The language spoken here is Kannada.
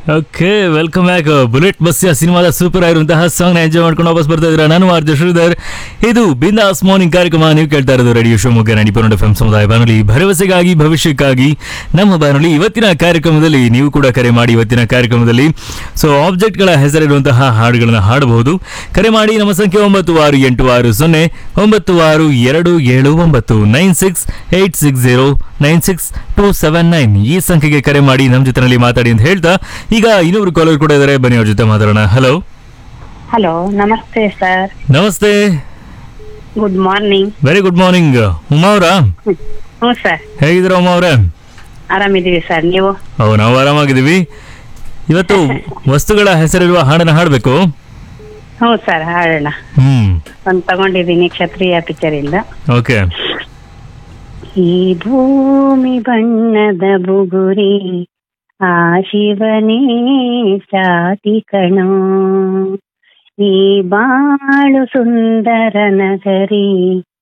Okay, welcome back. ಬುಲೆಟ್ ಬಸ್ಸಿಯ ಸಿನಿಮಾದ ಸೂಪರ್ ಆಗಿರುವಂತಹ ಸಾಂಗ್ ನ ಎಂಜಾಯ್ ಮಾಡ್ಕೊಂಡು ವಾಪಸ್ ಬರ್ತಾ ಇದ್ದೀರಾ. ನಾನು ಆರ್ಜೆ ಶ್ರೀಧರ್. ಇದು ಬಿಂದಾಸ್ ಮಾರ್ನಿಂಗ್ ಕಾರ್ಯಕ್ರಮ. ನೀವು ಕೇಳ್ತಾ ಇರೋದು ರೇಡಿಯೋ ಶಿವಮೊಗ್ಗ 90.1 FM ಸಮುದಾಯ ಬಾನುಲಿ, ಭರವಸೆಗಾಗಿ ಭವಿಷ್ಯಕ್ಕಾಗಿ ನಮ್ಮ ಬಾನುಲಿ. ಇವತ್ತಿನ ಕಾರ್ಯಕ್ರಮದಲ್ಲಿ ನೀವು ಕೂಡ ಕರೆ ಮಾಡಿ. ಇವತ್ತಿನ ಕಾರ್ಯಕ್ರಮದಲ್ಲಿ ಆಬ್ಜೆಕ್ಟ್ಗಳ ಹೆಸರಿರುವಂತಹ ಹಾಡುಗಳನ್ನ ಹಾಡಬಹುದು. ಕರೆ ಮಾಡಿ. ನಮ್ಮ ಸಂಖ್ಯೆ 968096296279 ಈ ಸಂಖ್ಯೆಗೆ ಕರೆ ಮಾಡಿ ನಮ್ಮ ಜೊತೆನಲ್ಲಿ ಮಾತಾಡಿ ಅಂತ ಹೇಳ್ತಾ, ಈಗ ಇನ್ನೊಬ್ರು ಕಾಲರ್ ಕೂಡ ಇದ್ದಾರೆ. ಬನ್ನಿ ಅವ್ರ ಜೊತೆ ಮಾತಾಡೋಣ. ಹಲೋ. ಹಲೋ, ನಮಸ್ತೆ ಸರ್. ನಮಸ್ತೆ. Good morning. Very good morning. Uma ಅವರಾ? ಹ್ಞೂ ಸರ್. ಹೇಗಿದ್ದೀರಾ ಉಮಾ ಅವರೇ? ಆರಾಮಿದ್ದೀವಿ ಸರ್, ನೀವು? ನಾವು ಆರಾಮಾಗಿದ್ದೀವಿ. ಇವತ್ತು ವಸ್ತುಗಳ ಹೆಸರಿರುವ ಹಾಡನ್ನ ಹಾಡಬೇಕು. ಹ್ಞೂ ಸರ್, ಹಾಡೋಣ. ಒಂದು ತಗೊಂಡಿದ್ದೀನಿ ಕ್ಷತ್ರಿಯ ಪಿಕ್ಚರ್ ಇಂದ. ಓಕೆ. ಈ ಭೂಮಿ ಬಣ್ಣದ ಬುಗುರಿ, ಆ ಶಿವನೇ ಸಾಟಿ ಕಣೋ, ಈ ಬಾಳು ಸುಂದರ ನಗರಿ,